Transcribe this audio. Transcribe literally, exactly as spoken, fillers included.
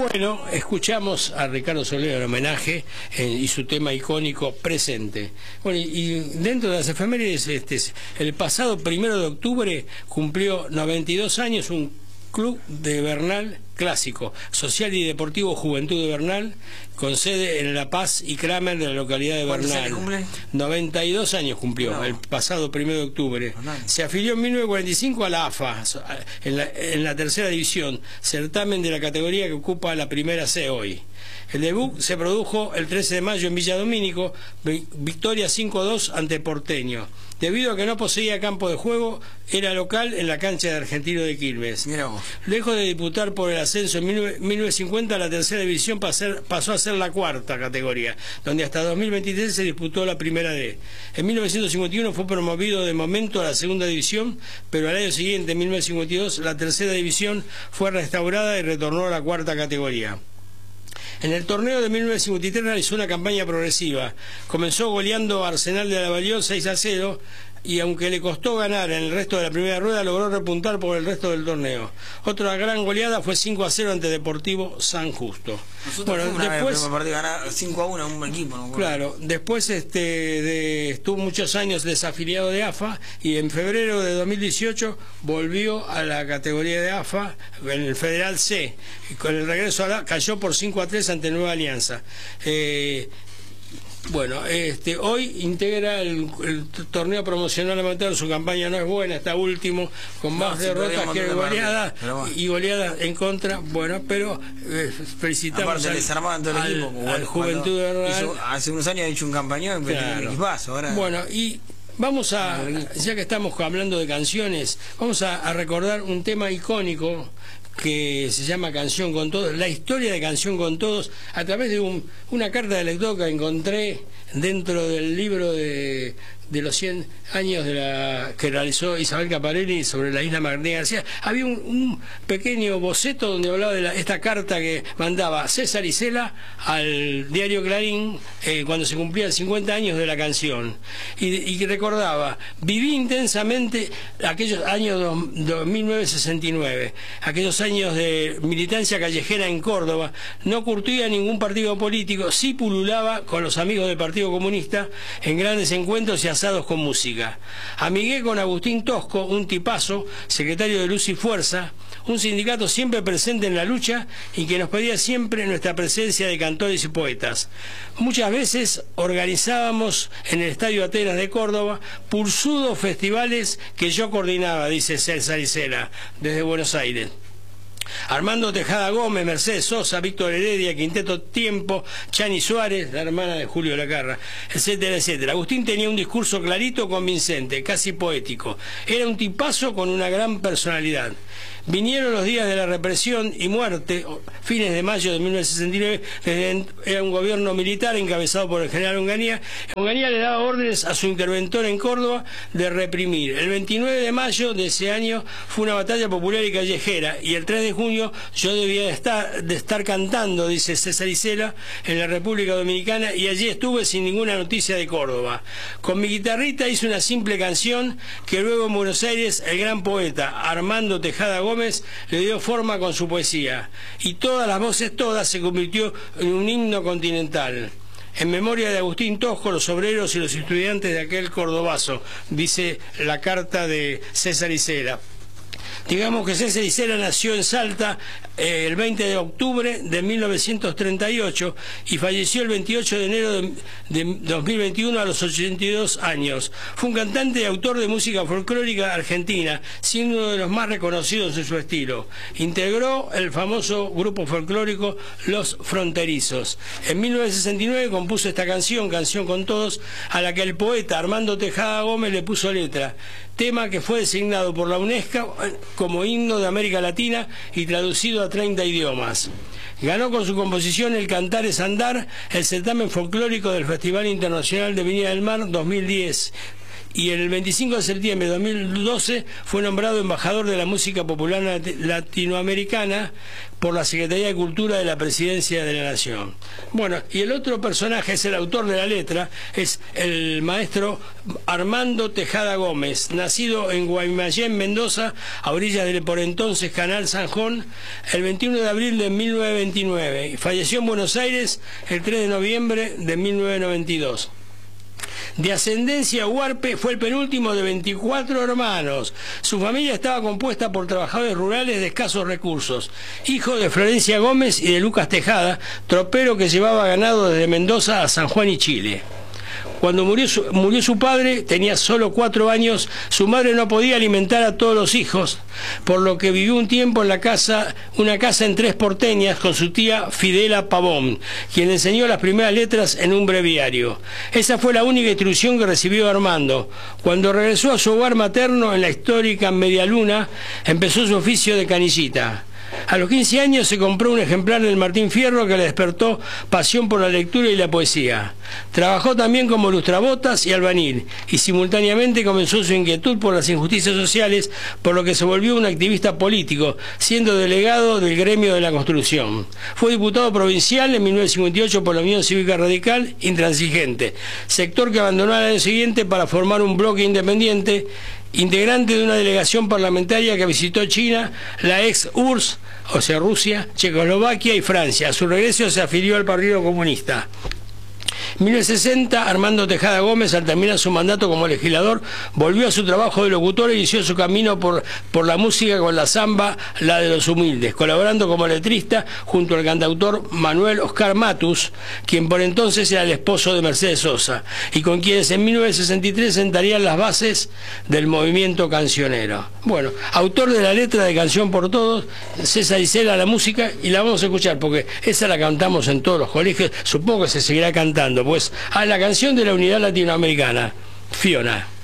Bueno, escuchamos a Ricardo Soler en homenaje eh, y su tema icónico Presente. Bueno, y, y dentro de las efemérides, este, el pasado primero de octubre cumplió noventa y dos años un club de Bernal clásico, social y deportivo Juventud de Bernal, con sede en La Paz y Kramer de la localidad de Bernal. Cumple? noventa y dos años cumplió, no. el pasado primero de octubre. No, no. Se afilió en mil novecientos cuarenta y cinco a la A F A, en la, en la tercera división, certamen de la categoría que ocupa la primera C hoy. El debut se produjo el trece de mayo en Villa Domínico, victoria cinco a dos ante Porteño. Debido a que no poseía campo de juego, era local en la cancha de Argentino de Quilmes. Lejos de disputar por el ascenso en mil novecientos cincuenta, la tercera división pasó a ser la cuarta categoría, donde hasta dos mil veintitrés se disputó la primera D. En mil novecientos cincuenta y uno fue promovido de momento a la segunda división, pero al año siguiente, en mil novecientos cincuenta y dos, la tercera división fue restaurada y retornó a la cuarta categoría. En el torneo de mil novecientos cincuenta y tres realizó una campaña progresiva. Comenzó goleando a Arsenal de Lavallol seis a cero y aunque le costó ganar en el resto de la primera rueda, logró repuntar por el resto del torneo. Otra gran goleada fue cinco a cero ante Deportivo San Justo. Nosotros bueno, una después vez, partido ganar cinco a uno un equipo, ¿no? Claro, después este de, estuvo muchos años desafiliado de A F A y en febrero de dos mil dieciocho volvió a la categoría de A F A en el Federal C. Y con el regreso a la, cayó por cinco a tres ante Nueva Alianza. Eh, Bueno, este, hoy integra el, el torneo promocional amateur, su campaña no es buena, está último, con más no, derrotas que goleadas bueno. y goleadas en contra, bueno, pero eh, felicitamos al, todo el al, equipo, al bueno, Juventud de Bernal. Hace unos años ha hecho un campañón, claro. Equipazo, ahora... Bueno, y vamos a, ya que estamos hablando de canciones, vamos a, a recordar un tema icónico que se llama Canción con Todos, la historia de Canción con Todos, a través de un, una carta de lector que encontré dentro del libro de, de los cien años de la que realizó Isabel Caparelli sobre la isla Martín García. Había un, un pequeño boceto donde hablaba de la, esta carta que mandaba César Isela al diario Clarín eh, cuando se cumplían cincuenta años de la canción, y, y recordaba: viví intensamente aquellos años de mil novecientos sesenta y nueve, aquellos años de militancia callejera en Córdoba. No curtía ningún partido político, sí pululaba con los amigos del Partido Comunista en grandes encuentros y asados con música. Amigué con Agustín Tosco, un tipazo, secretario de Luz y Fuerza, un sindicato siempre presente en la lucha y que nos pedía siempre nuestra presencia de cantores y poetas. Muchas veces organizábamos en el Estadio Atenas de Córdoba pulsudos festivales que yo coordinaba, dice César Isela, desde Buenos Aires. Armando Tejada Gómez, Mercedes Sosa, Víctor Heredia, Quinteto Tiempo, Chani Suárez, la hermana de Julio Lacarra, etcétera, etcétera. Agustín tenía un discurso clarito, convincente, casi poético. Era un tipazo con una gran personalidad. Vinieron los días de la represión y muerte, fines de mayo de mil novecientos sesenta y nueve, desde, era un gobierno militar encabezado por el general Onganía. Onganía le daba órdenes a su interventor en Córdoba de reprimir. El veintinueve de mayo de ese año fue una batalla popular y callejera, y el tres de junio yo debía de estar, de estar cantando, dice César Isela, en la República Dominicana, y allí estuve sin ninguna noticia de Córdoba. Con mi guitarrita hice una simple canción que luego en Buenos Aires el gran poeta Armando Tejada Gómez le dio forma con su poesía, y todas las voces, todas, se convirtió en un himno continental. En memoria de Agustín Tosco, los obreros y los estudiantes de aquel cordobazo, dice la carta de César Isela. Digamos que César Isela nació en Salta eh, el veinte de octubre de mil novecientos treinta y ocho y falleció el veintiocho de enero de, de dos mil veintiuno a los ochenta y dos años. Fue un cantante y autor de música folclórica argentina, siendo uno de los más reconocidos en su estilo. Integró el famoso grupo folclórico Los Fronterizos. En mil novecientos sesenta y nueve compuso esta canción, Canción con Todos, a la que el poeta Armando Tejada Gómez le puso letra, tema que fue designado por la UNESCO como himno de América Latina y traducido a treinta idiomas. Ganó con su composición El Cantar es Andar, el certamen folclórico del Festival Internacional de Viña del Mar dos mil diez, y el veinticinco de septiembre de dos mil doce fue nombrado embajador de la música popular latinoamericana por la Secretaría de Cultura de la Presidencia de la Nación. Bueno, y el otro personaje es el autor de la letra, es el maestro Armando Tejada Gómez, nacido en Guaymallén, Mendoza, a orillas del por entonces Canal Sanjón, el veintiuno de abril de mil novecientos veintinueve, y falleció en Buenos Aires el tres de noviembre de mil novecientos noventa y dos. De ascendencia huarpe, fue el penúltimo de veinticuatro hermanos. Su familia estaba compuesta por trabajadores rurales de escasos recursos, hijo de Florencia Gómez y de Lucas Tejada, tropero que llevaba ganado desde Mendoza a San Juan y Chile. Cuando murió su, murió su padre, tenía solo cuatro años, su madre no podía alimentar a todos los hijos, por lo que vivió un tiempo en la casa, una casa en Tres Porteñas con su tía Fidela Pavón, quien le enseñó las primeras letras en un breviario. Esa fue la única instrucción que recibió Armando. Cuando regresó a su hogar materno en la histórica Medialuna, empezó su oficio de canillita. A los quince años se compró un ejemplar del Martín Fierro que le despertó pasión por la lectura y la poesía. Trabajó también como lustrabotas y albañil, y simultáneamente comenzó su inquietud por las injusticias sociales, por lo que se volvió un activista político, siendo delegado del gremio de la construcción. Fue diputado provincial en mil novecientos cincuenta y ocho por la Unión Cívica Radical Intransigente, sector que abandonó al año siguiente para formar un bloque independiente, integrante de una delegación parlamentaria que visitó China, la ex U R S S, o sea Rusia, Checoslovaquia y Francia. A su regreso se afilió al Partido Comunista. En mil novecientos sesenta, Armando Tejada Gómez, al terminar su mandato como legislador, volvió a su trabajo de locutor e inició su camino por, por la música con la samba, la de los humildes, colaborando como letrista junto al cantautor Manuel Oscar Matus, quien por entonces era el esposo de Mercedes Sosa, y con quienes en mil novecientos sesenta y tres sentarían las bases del movimiento cancionero. Bueno, autor de la letra de Canción por Todos, César Isela la música, y la vamos a escuchar porque esa la cantamos en todos los colegios, supongo que se seguirá cantando, pues a la canción de la unidad latinoamericana, Fiona.